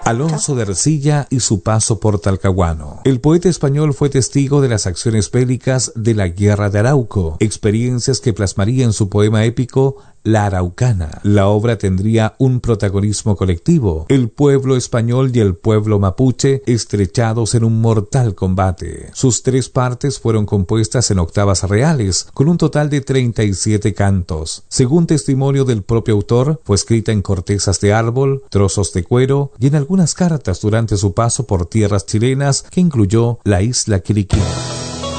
Alonso de Ercilla y su paso por Talcahuano. El poeta español fue testigo de las acciones bélicas de la Guerra de Arauco, experiencias que plasmaría en su poema épico La Araucana. La obra tendría un protagonismo colectivo, el pueblo español y el pueblo mapuche estrechados en un mortal combate. Sus 3 partes fueron compuestas en octavas reales, con un total de 37 cantos. Según testimonio del propio autor, fue escrita en cortezas de árbol, trozos de cuero y en algunas cartas durante su paso por tierras chilenas que incluyó la isla Quiriquí.